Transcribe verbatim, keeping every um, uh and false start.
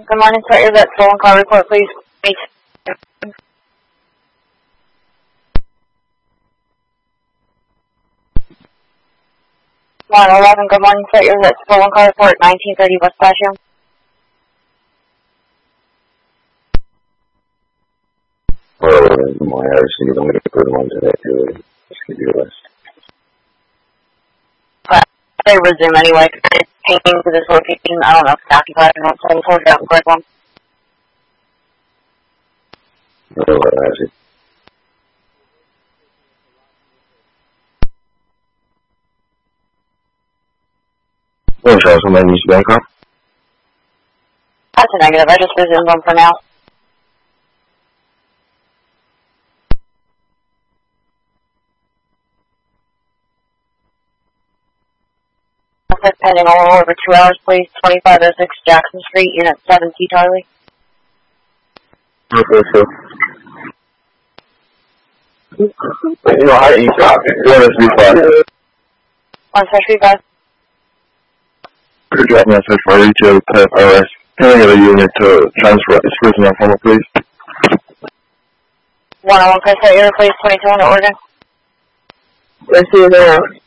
Good morning, sir. Is that stolen car report, please? one eleven, good morning, sir. Is that stolen car report, nineteen thirty West Passion? Oh, good morning. I just need to put them on to that too. Just give you a list. They resume anyway. Taking to this location, I don't know if it's occupied or not, so I told you that quick one. Oh, I see. Oh, Charles, somebody needs to back up? That's a negative. I just resumed them for now. Pending all over two hours, please. twenty-five oh six Jackson Street, Unit seven T Charlie. Okay, so. You know, how you got it? one S B five. one three five. Could you drop message for retail pet R S? Can I get a unit to transfer this person on phone, please? one oh one Chris, right here, please. twenty-two hundred Oregon. Let's see you now.